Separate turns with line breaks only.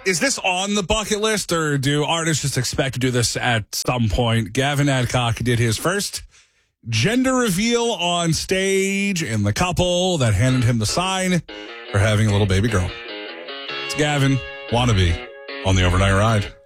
Is this on the bucket list, or do artists just expect to do this at some point? Gavin Adcock did his first gender reveal on stage, and the couple that handed him the sign for having a little baby girl. It's Gavin, Wannabe, on the Overnight Ride.